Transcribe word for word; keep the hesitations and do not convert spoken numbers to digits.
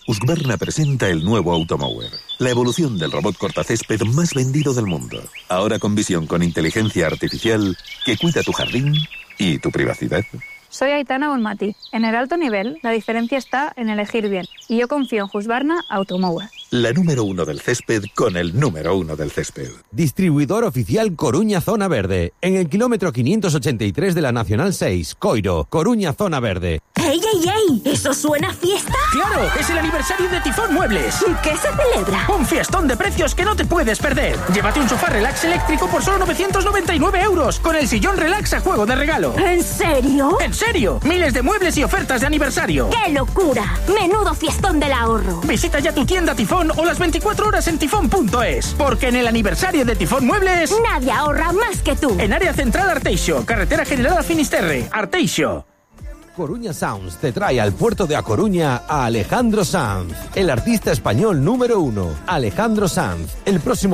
Husqvarna presenta el nuevo Automower, la evolución del robot cortacésped más vendido del mundo. Ahora con visión con inteligencia artificial que cuida tu jardín y tu privacidad. Soy Aitana Bonmati. En el alto nivel, la diferencia está en elegir bien. Y yo confío en Husqvarna Automower. La número uno del césped con el número uno del césped. Distribuidor oficial Coruña Zona Verde. En el kilómetro quinientos ochenta y tres de la Nacional seis, Coiro, Coruña Zona Verde. ¡Ey, ey, ey! ¿Eso suena a fiesta? ¡Claro! ¡Es el aniversario de Tifón Muebles! ¿Y qué se celebra? ¡Un fiestón de precios que no te puedes perder! Llévate un sofá relax eléctrico por solo novecientos noventa y nueve euros, con el sillón relax a juego de regalo. ¿En serio? ¡En serio! Miles de muebles y ofertas de aniversario. ¡Qué locura! ¡Menudo fiestón del ahorro! Visita ya tu tienda Tifón o las veinticuatro horas en tifón punto es. Porque en el aniversario de Tifón Muebles... nadie ahorra más que tú. En área central Arteixo, carretera general a Finisterre, Arteixo. Coruña Sounds te trae al puerto de A Coruña a Alejandro Sanz, el artista español número uno. Alejandro Sanz, el próximo